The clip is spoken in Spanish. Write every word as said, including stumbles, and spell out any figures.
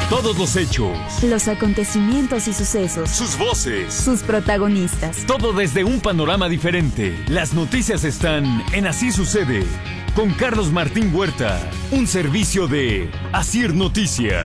Todos los hechos, los acontecimientos y sucesos, sus voces, sus protagonistas. Todo desde un panorama diferente. Las noticias están en Así Sucede, con Carlos Martín Huerta. Un servicio de Asir Noticias.